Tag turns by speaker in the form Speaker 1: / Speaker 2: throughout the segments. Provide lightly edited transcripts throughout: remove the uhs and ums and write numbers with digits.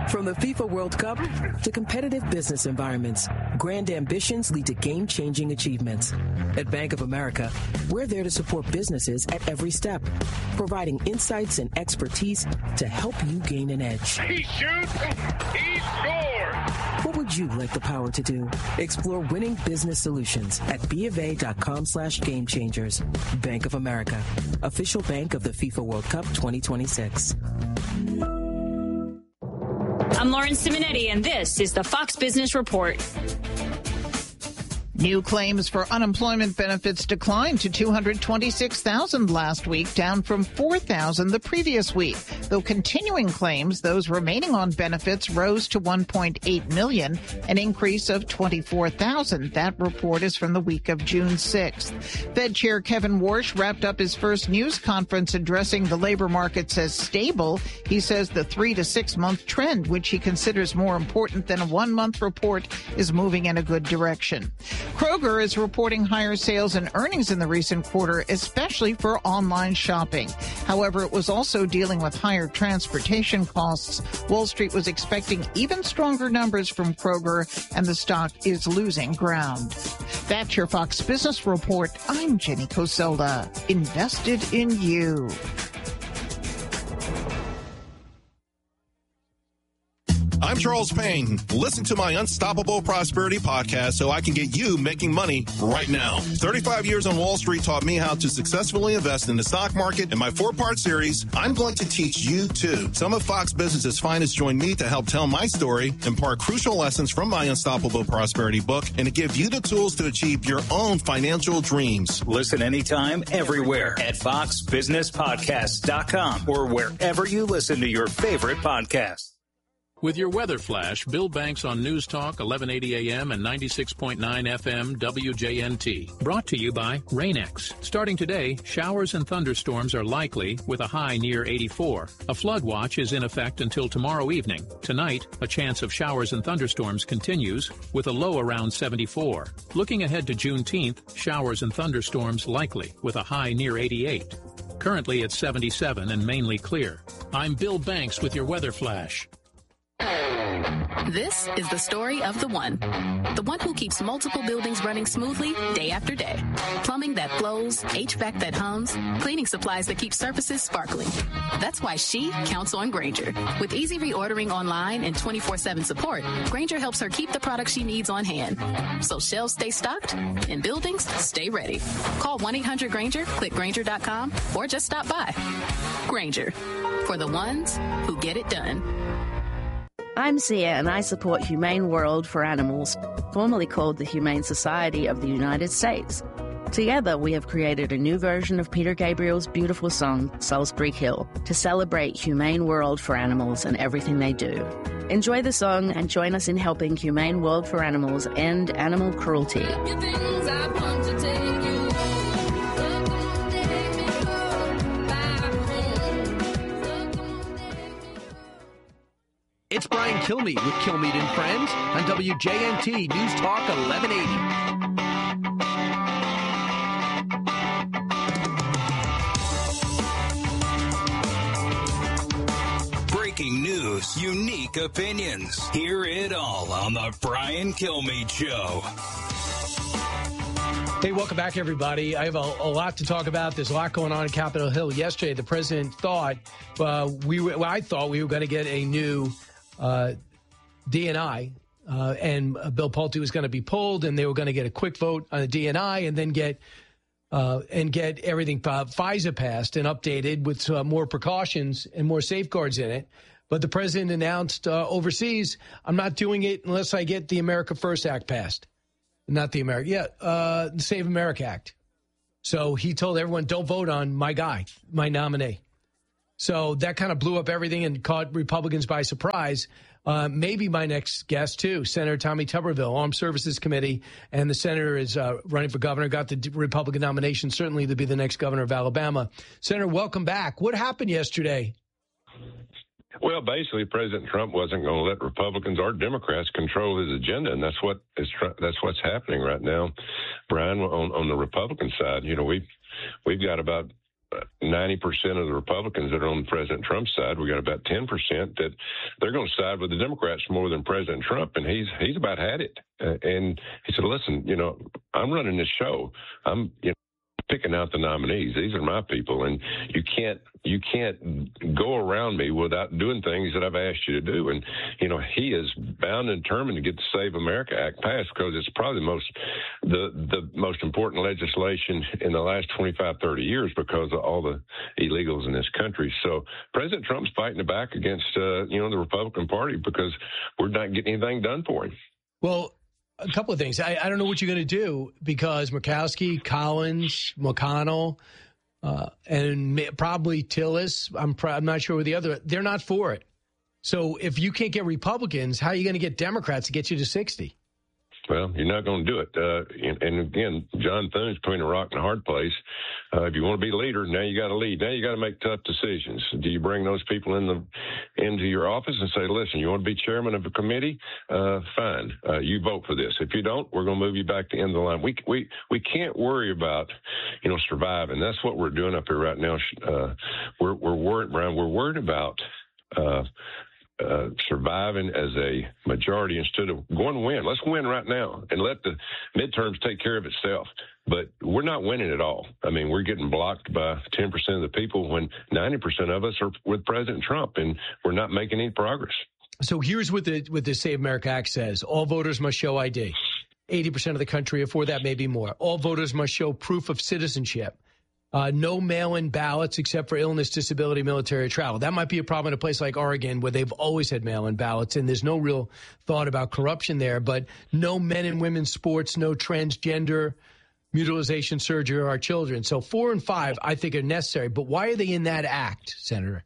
Speaker 1: From the FIFA World Cup to competitive business environments, grand ambitions lead to game-changing achievements. At Bank of America, we're there to support businesses at every step, providing insights and expertise to help you gain an edge.
Speaker 2: He shoots, he scores!
Speaker 1: What would you like the power to do? Explore winning business solutions at BofA.com/gamechangers. Bank of America, official bank of the FIFA World Cup 2026.
Speaker 3: I'm Lauren Simonetti, and this is the Fox Business Report.
Speaker 4: New claims for unemployment benefits declined to 226,000 last week, down from 4,000 the previous week. Though continuing claims, those remaining on benefits rose to 1.8 million, an increase of 24,000. That report is from the week of June 6th. Fed Chair Kevin Warsh wrapped up his first news conference addressing the labor markets as stable. He says the 3 to 6 month trend, which he considers more important than a 1 month report, is moving in a good direction. Kroger is reporting higher sales and earnings in the recent quarter, especially for online shopping. However, it was also dealing with higher transportation costs. Wall Street was expecting even stronger numbers from Kroger, and the stock is losing ground. That's your Fox Business Report. I'm Jenny Coselda. Invested in you.
Speaker 5: I'm Charles Payne. Listen to my Unstoppable Prosperity podcast so I can get you making money right now. 35 years on Wall Street taught me how to successfully invest in the stock market. In my 4-part series, I'm going to teach you too. Some of Fox Business's finest join me to help tell my story, impart crucial lessons from my Unstoppable Prosperity book, and to give you the tools to achieve your own financial dreams.
Speaker 6: Listen anytime, everywhere at foxbusinesspodcast.com or wherever you listen to your favorite podcasts.
Speaker 7: With your weather flash, Bill Banks on News Talk 1180 AM and 96.9 FM WJNT. Brought to you by Rain-X. Starting today, showers and thunderstorms are likely with a high near 84. A flood watch is in effect until tomorrow evening. Tonight, a chance of showers and thunderstorms continues with a low around 74. Looking ahead to Juneteenth, showers and thunderstorms likely with a high near 88. Currently it's 77 and mainly clear. I'm Bill Banks with your weather flash.
Speaker 8: This is the story of the one who keeps multiple buildings running smoothly day after day. Plumbing that flows, HVAC that hums, cleaning supplies that keep surfaces sparkling. That's why she counts on Grainger. With easy reordering online and 24/7 support, Grainger helps her keep the products she needs on hand. So shelves stay stocked and buildings stay ready. Call 1-800-GRAINGER, click Grainger.com, or just stop by. Grainger, for the ones who get it done.
Speaker 9: I'm Sia, and I support Humane World for Animals, formerly called the Humane Society of the United States. Together, we have created a new version of Peter Gabriel's beautiful song, Salisbury Hill, to celebrate Humane World for Animals and everything they do. Enjoy the song and join us in helping Humane World for Animals end animal cruelty.
Speaker 10: It's Brian Kilmeade with Kilmeade and Friends on WJNT News Talk 1180.
Speaker 6: Breaking news, unique opinions. Hear it all on the Brian Kilmeade Show.
Speaker 11: Hey, welcome back, everybody. I have a lot to talk about. There's a lot going on in Capitol Hill. Yesterday, the president thought I thought we were going to get a new DNI, and Bill Pulte was going to be pulled, and they were going to get a quick vote on the DNI, and then get everything FISA passed and updated with more precautions and more safeguards in it. But the president announced overseas, I'm not doing it unless I get the America First Act passed. Not the the Save America Act. So he told everyone, don't vote on my guy, my nominee. So that kind of blew up everything and caught Republicans by surprise. Maybe my next guest, too, Senator Tommy Tuberville, Armed Services Committee, and the senator is running for governor, got the Republican nomination, certainly to be the next governor of Alabama. Senator, welcome back. What happened yesterday?
Speaker 12: Well, basically, President Trump wasn't going to let Republicans or Democrats control his agenda, and that's what's happening right now, Brian. On the Republican side, we've got about 90% of the Republicans that are on President Trump's side, we got about 10% that they're going to side with the Democrats more than President Trump, and he's about had it. And he said, "Listen, I'm running this show. I'm picking out the nominees. These are my people, and you can't go around me without doing things that I've asked you to do." And he is bound and determined to get the Save America Act passed because it's probably the most important legislation in the last 25, 30 years because of all the illegals in this country. So President Trump's fighting back against the Republican Party because we're not getting anything done for him.
Speaker 11: Well, a couple of things. I don't know what you're going to do because Murkowski, Collins, McConnell, and probably Tillis, I'm not sure with the other, they're not for it. So if you can't get Republicans, how are you going to get Democrats to get you to 60?
Speaker 12: Well, you're not going to do it. And again, John Thune's between a rock and a hard place. If you want to be a leader, now you got to lead. Now you got to make tough decisions. Do you bring those people into your office and say, "Listen, you want to be chairman of a committee? Fine. You vote for this. If you don't, we're going to move you back to the end of the line." We can't worry about, surviving. That's what we're doing up here right now. We're worried, Brian. We're worried about surviving as a majority instead of going to win. Let's win right now and let the midterms take care of itself. But we're not winning at all. I mean, we're getting blocked by 10% of the people when 90% of us are with President Trump, and we're not making any progress.
Speaker 11: So here's what the Save America Act says. All voters must show ID. 80% of the country, or for that, maybe more. All voters must show proof of citizenship. No mail-in ballots except for illness, disability, military travel. That might be a problem in a place like Oregon where they've always had mail-in ballots and there's no real thought about corruption there. But no men and women's sports, no transgender mutilization surgery or our children. So 4 and 5, I think, are necessary. But why are they in that act, Senator?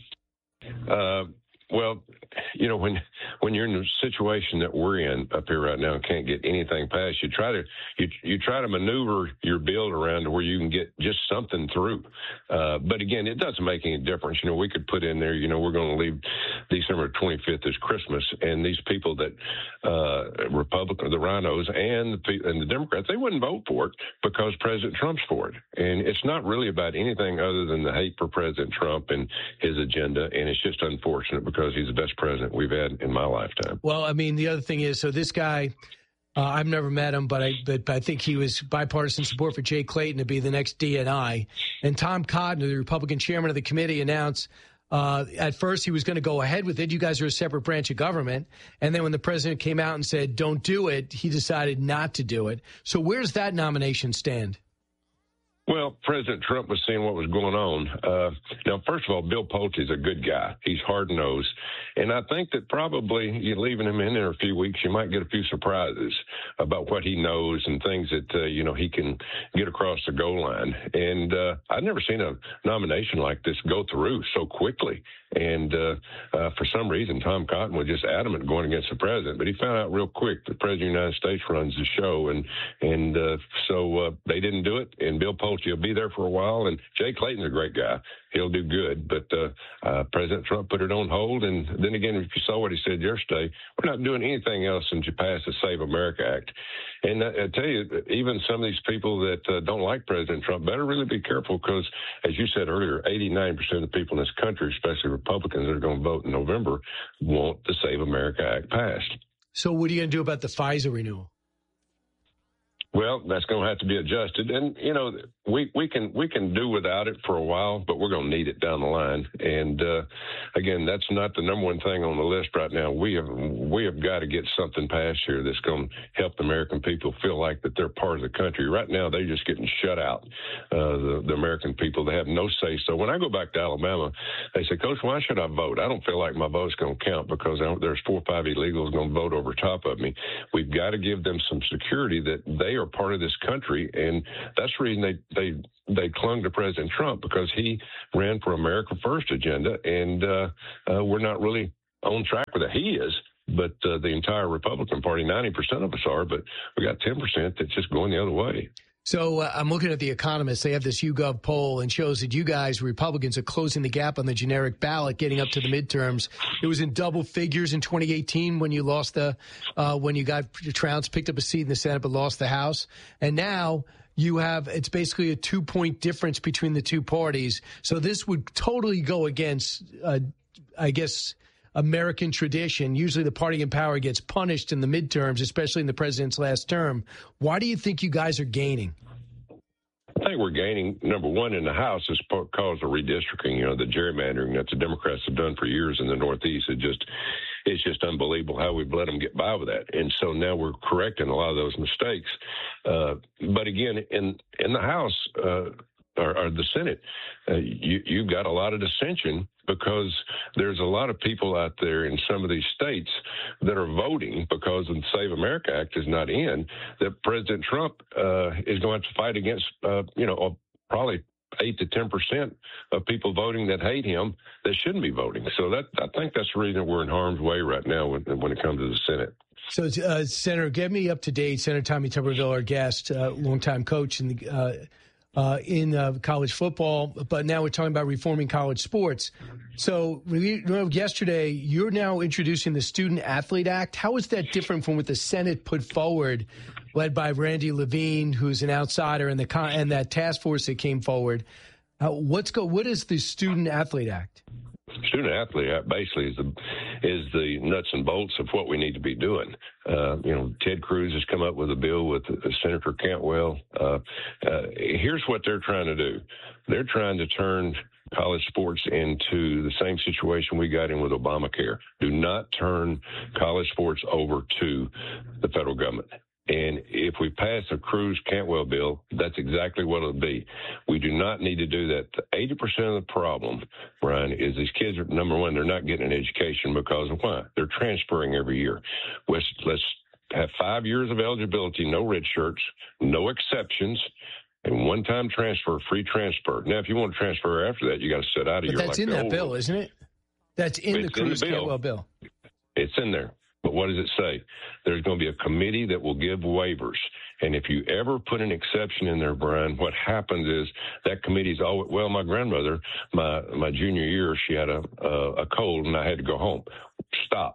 Speaker 12: Well, when you're in the situation that we're in up here right now and can't get anything passed, you try to maneuver your bill around to where you can get just something through. But again, it doesn't make any difference. We could put in there, we're going to leave December 25th as Christmas, and these people that Republican, the rhinos and the Democrats, they wouldn't vote for it because President Trump's for it. And it's not really about anything other than the hate for President Trump and his agenda. And it's just unfortunate because he's the best president we've had in my lifetime.
Speaker 11: Well, I mean, the other thing is, so this guy, I've never met him, but I think he was bipartisan support for Jay Clayton to be the next DNI. And Tom Cotton, the Republican chairman of the committee, announced at first he was going to go ahead with it. You guys are a separate branch of government. And then when the president came out and said, "Don't do it," he decided not to do it. So where's that nomination stand?
Speaker 12: Well, President Trump was seeing what was going on. Now, first of all, Bill Pulte's a good guy. He's hard-nosed. And I think that probably you leaving him in there a few weeks, you might get a few surprises about what he knows and things that, he can get across the goal line. And I've never seen a nomination like this go through so quickly. And for some reason, Tom Cotton was just adamant going against the president. But he found out real quick the president of the United States runs the show. And so they didn't do it. And Bill Pulte will be there for a while. And Jay Clayton's a great guy. He'll do good. But President Trump put it on hold. And then again, if you saw what he said yesterday, we're not doing anything else than to pass the Save America Act. And I tell you, even some of these people that don't like President Trump better really be careful because, as you said earlier, 89% of the people in this country, especially Republicans that are going to vote in November, want the Save America Act passed.
Speaker 11: So what are you going to do about the FISA renewal?
Speaker 12: Well, that's going to have to be adjusted. And, we can do without it for a while, but we're going to need it down the line. And, again, that's not the number one thing on the list right now. We have got to get something passed here that's going to help the American people feel like that they're part of the country. Right now, they're just getting shut out, the American people. They have no say. So when I go back to Alabama, they say, "Coach, why should I vote? I don't feel like my vote's going to count because there's 4 or 5 illegals going to vote over top of me." We've got to give them some security that they are part of this country, and that's the reason they clung to President Trump, because he ran for America First agenda, and we're not really on track with it. He is, but the entire Republican Party, 90% of us are, but we got 10% that's just going the other way.
Speaker 11: So I'm looking at The Economist. They have this YouGov poll and shows that you guys, Republicans, are closing the gap on the generic ballot, getting up to the midterms. It was in double figures in 2018 when you lost when you got trounced, picked up a seat in the Senate but lost the House. And now it's basically a 2-point difference between the two parties. So this would totally go against, I guess, American tradition. Usually the party in power gets punished in the midterms, especially in the president's last term. Why do you think you guys are gaining?
Speaker 12: I think we're gaining, number one, in the House is because of redistricting. The gerrymandering that the Democrats have done for years in the Northeast. It's just unbelievable how we've let them get by with that. And so now we're correcting a lot of those mistakes. But again, in the House or the Senate, you've got a lot of dissension because there's a lot of people out there in some of these states that are voting because the Save America Act is not in, that President Trump is going to have to fight against, probably 8 to 10% of people voting that hate him that shouldn't be voting. So I think that's the reason we're in harm's way right now when it comes to the Senate.
Speaker 11: So, Senator, get me up to date. Senator Tommy Tuberville, our guest, longtime coach in college football, but now we're talking about reforming college sports. So yesterday, you're now introducing the Student Athlete Act. How is that different from what the Senate put forward, led by Randy Levine, who's an outsider, and that task force that came forward? What is the Student Athlete Act?
Speaker 12: Student Athlete Act basically is the nuts and bolts of what we need to be doing. Ted Cruz has come up with a bill with Senator Cantwell. Here's what they're trying to do. They're trying to turn college sports into the same situation we got in with Obamacare. Do not turn college sports over to the federal government. And if we pass a Cruz-Cantwell bill, that's exactly what it'll be. We do not need to do that. 80% of the problem, Brian, is these kids are, number one, they're not getting an education because of why? They're transferring every year. Let's have 5 years of eligibility, no red shirts, no exceptions, and one-time transfer, free transfer. Now, if you want to transfer after that, you got to sit out of your.
Speaker 11: But that's in that bill, isn't it? That's in the Cruz-Cantwell bill.
Speaker 12: It's in there. But what does it say? There's going to be a committee that will give waivers. And if you ever put an exception in there, Brian, what happens is that committee's always, well, my grandmother, my junior year, she had a cold and I had to go home. Stop.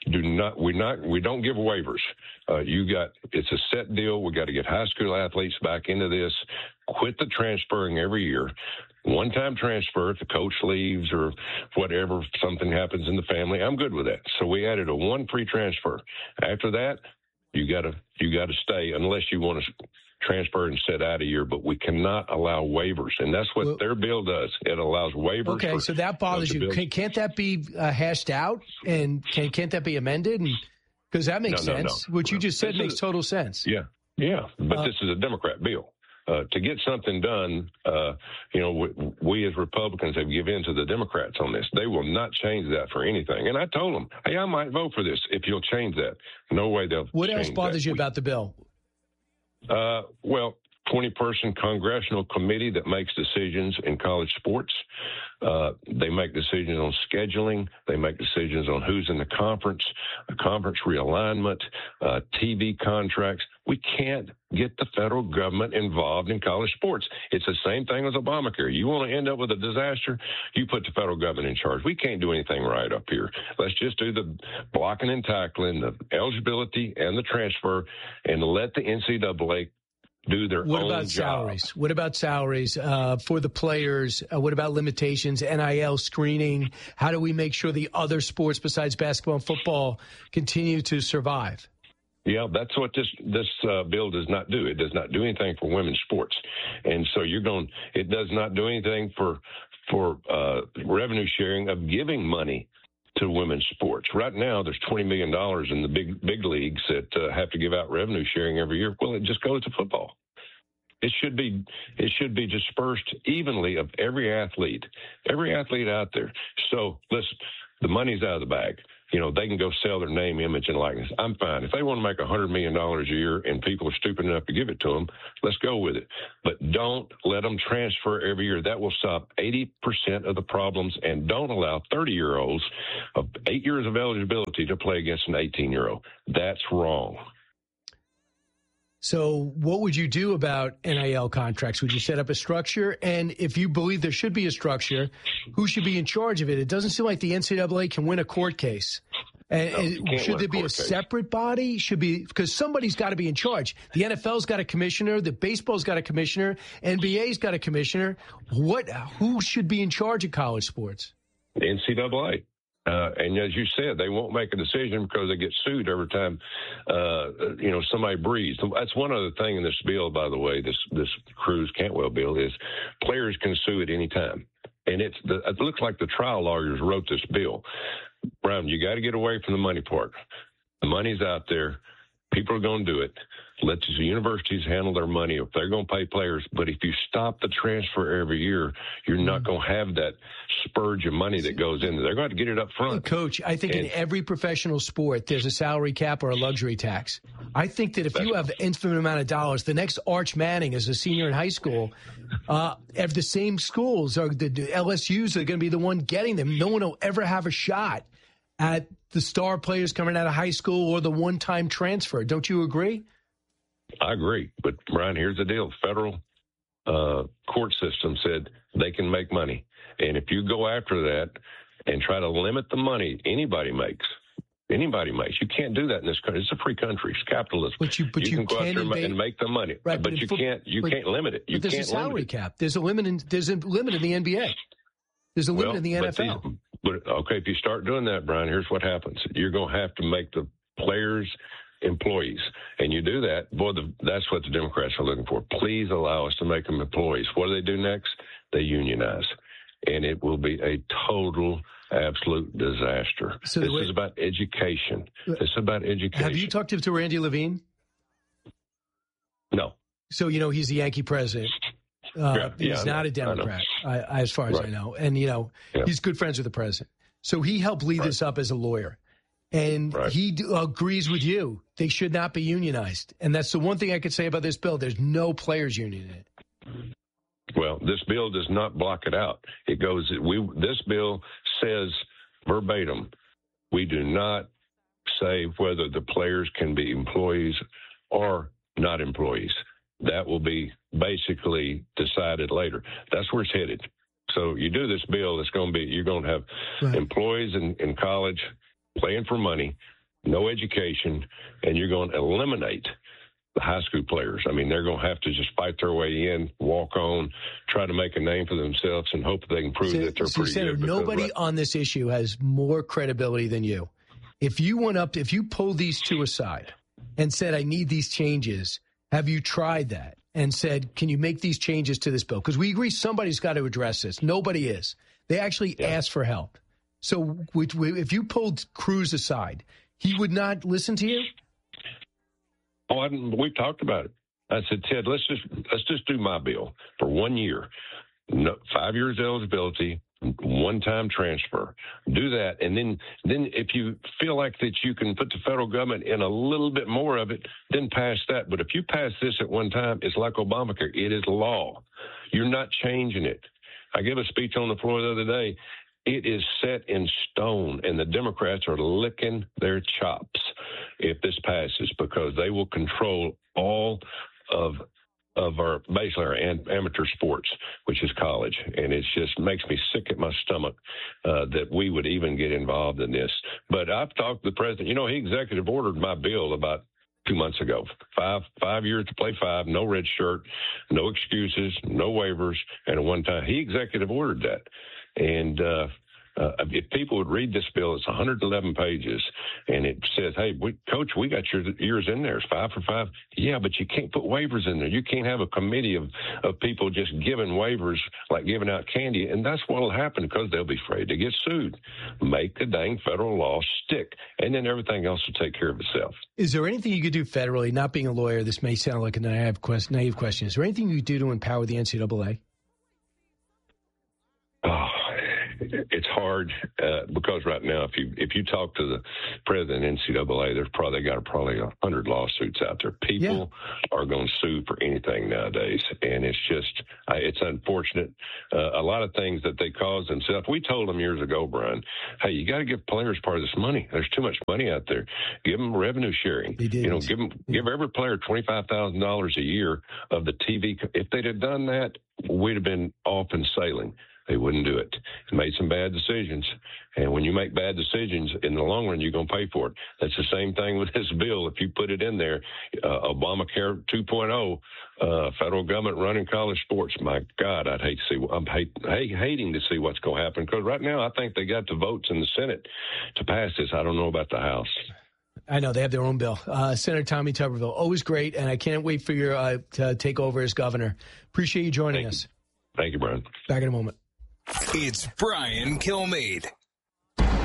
Speaker 12: We don't give waivers. It's a set deal. We got to get high school athletes back into this. Quit the transferring every year. One-time transfer if the coach leaves or whatever, if something happens in the family. I'm good with that. So we added a one free transfer. After that, you got to stay unless you want to transfer and sit out a year. But we cannot allow waivers, and that's what their bill does. It allows waivers.
Speaker 11: Okay, so that bothers you. Can't that be hashed out, and can't that be amended? Because that makes sense. What you just said makes total sense.
Speaker 12: Yeah. But this is a Democrat bill. To get something done, we as Republicans have given in to the Democrats on this. They will not change that for anything. And I told them, hey, I might vote for this if you'll change that. No way they'll change that.
Speaker 11: What else bothers you about the bill?
Speaker 12: 20-person congressional committee that makes decisions in college sports. They make decisions on scheduling. They make decisions on who's in the conference realignment, TV contracts. We can't get the federal government involved in college sports. It's the same thing as Obamacare. You want to end up with a disaster, you put the federal government in charge. We can't do anything right up here. Let's just do the blocking and tackling, the eligibility and the transfer, and let the NCAA do their own job.
Speaker 11: What about salaries for the players? What about limitations, NIL screening? How do we make sure the other sports besides basketball and football continue to survive?
Speaker 12: Yeah, that's what this bill does not do. It does not do anything for women's sports. And so it does not do anything for revenue sharing of giving money to women's sports. Right now, there's $20 million in the big leagues that have to give out revenue sharing every year. Well, it just goes to football. It should be dispersed evenly of every athlete out there. So listen, the money's out of the bag. They can go sell their name, image, and likeness. I'm fine. If they want to make $100 million a year and people are stupid enough to give it to them, let's go with it. But don't let them transfer every year. That will stop 80% of the problems, and don't allow 30-year-olds of 8 years of eligibility to play against an 18-year-old. That's wrong.
Speaker 11: So what would you do about NIL contracts? Would you set up a structure? And if you believe there should be a structure, who should be in charge of it? It doesn't seem like the NCAA can win a court case. And should there be a separate body? Because somebody's got to be in charge. The NFL's got a commissioner. The baseball's got a commissioner. NBA's got a commissioner. Who should be in charge of college sports?
Speaker 12: The NCAA. And as you said, they won't make a decision because they get sued every time, somebody breathes. That's one other thing in this bill, by the way, this Cruz-Cantwell bill, is players can sue at any time. And it looks like the trial lawyers wrote this bill. Brown, you got to get away from the money part. The money's out there. People are going to do it. Let the universities handle their money if they're going to pay players. But if you stop the transfer every year, you're not going to have that spurge of money that goes in. They're going to get it up front.
Speaker 11: Coach, I think in every professional sport, there's a salary cap or a luxury tax. I think that if you have an infinite amount of dollars, the next Arch Manning as a senior in high school, if the same schools or the LSUs are going to be the one getting them, no one will ever have a shot at the star players coming out of high school or the one-time transfer. Don't you agree?
Speaker 12: I agree. But, Brian, here's the deal. Federal court system said they can make money. And if you go after that and try to limit the money anybody makes, you can't do that in this country. It's a free country. It's capitalism.
Speaker 11: But you
Speaker 12: can go out there and make the money.
Speaker 11: Right,
Speaker 12: but you can't limit it.
Speaker 11: There's a salary cap. There's a limit in the NBA. There's a limit in the NFL.
Speaker 12: Okay, if you start doing that, Brian, here's what happens. You're going to have to make the players employees. And you do that, that's what the Democrats are looking for. Please allow us to make them employees. What do they do next? They unionize. And it will be a total, absolute disaster. So this is about education.
Speaker 11: Have you talked to Randy Levine?
Speaker 12: No.
Speaker 11: So, he's the Yankee president. He's not a Democrat, as far as I know. And, he's good friends with the president. So he helped lead this up as a lawyer. And he agrees with you. They should not be unionized. And that's the one thing I could say about this bill. There's no players union in it.
Speaker 12: Well, this bill does not block it out. It goes, this bill says verbatim, we do not say whether the players can be employees or not employees. That will be basically decided later. That's where it's headed. So you do this bill, you're going to have employees in college playing for money, no education, and you're going to eliminate the high school players. I mean, they're going to have to just fight their way in, walk on, try to make a name for themselves, and hope that they can prove that they're pretty
Speaker 11: Senator,
Speaker 12: good.
Speaker 11: Nobody on this issue has more credibility than you. If you pulled these two aside and said, I need these changes, have you tried that and said, can you make these changes to this bill? Because we agree somebody's got to address this. Nobody is. They actually asked for help. So if you pulled Cruz aside, he would not listen to you?
Speaker 12: We talked about it. I said, Ted, let's just do my bill for 1 year. 5 years eligibility, one-time transfer. Do that. And then if you feel like that you can put the federal government in a little bit more of it, then pass that. But if you pass this at one time, it's like Obamacare. It is law. You're not changing it. I gave a speech on the floor the other day. It is set in stone, and the Democrats are licking their chops if this passes, because they will control all of our amateur sports, which is college. And it just makes me sick at my stomach that we would even get involved in this. But I've talked to the president. He executive ordered my bill about 2 months ago. 5 years to play 5, no red shirt, no excuses, no waivers, and a one-time. He executive ordered that. And if people would read this bill, it's 111 pages, and it says, hey, Coach, we got yours in there. It's 5 for 5. Yeah, but you can't put waivers in there. You can't have a committee of people just giving waivers like giving out candy, and that's what will happen because they'll be afraid to get sued. Make the dang federal law stick, and then everything else will take care of itself.
Speaker 11: Is there anything you could do federally, not being a lawyer, this may sound like a naive question, is there anything you could do to empower the NCAA?
Speaker 12: It's hard because right now, if you talk to the president of NCAA, there's probably 100 lawsuits out there. People are going to sue for anything nowadays, and it's just it's unfortunate. A lot of things that they cause themselves. We told them years ago, Brian, hey, you got to give players part of this money. There's too much money out there. Give them revenue sharing. Give every player $25,000 a year of the TV. If they'd have done that, we'd have been off and sailing. They wouldn't do it. They made some bad decisions. And when you make bad decisions, in the long run, you're going to pay for it. That's the same thing with this bill. If you put it in there, Obamacare 2.0, federal government running college sports, my God, I'd hate to see. I'm hating to see what's going to happen, because right now I think they got the votes in the Senate to pass this. I don't know about the House.
Speaker 11: I know they have their own bill. Senator Tommy Tuberville, always great, and I can't wait for you to take over as governor. Appreciate you joining us.
Speaker 12: Thank you, Brian.
Speaker 11: Back in a moment.
Speaker 6: It's Brian Kilmeade.